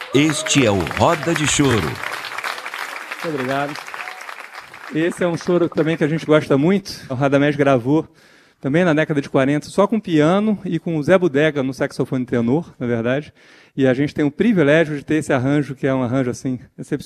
Este é o Roda de Choro. Muito obrigado. Esse é um choro também que a gente gosta muito. O Radamés gravou também na década de 40, só com piano e com o Zé Bodega no saxofone tenor, na verdade. E a gente tem o privilégio de ter esse arranjo, que é um arranjo assim excepcional.